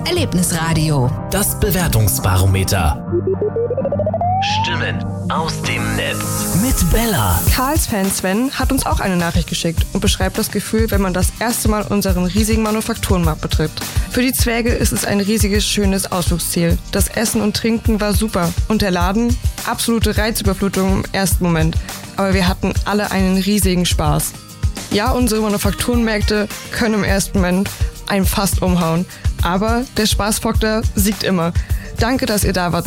Erlebnisradio. Das Bewertungsbarometer. Stimmen aus dem Netz. Mit Bella. Karls Fan Sven hat uns auch eine Nachricht geschickt und beschreibt das Gefühl, wenn man das erste Mal unseren riesigen Manufakturenmarkt betritt. Für die Zwerge ist es ein riesiges, schönes Ausflugsziel. Das Essen und Trinken war super und der Laden? Absolute Reizüberflutung im ersten Moment. Aber wir hatten alle einen riesigen Spaß. Ja, unsere Manufakturenmärkte können im ersten Moment einen fast umhauen. Aber der Spaßfaktor siegt immer. Danke, dass ihr da wart,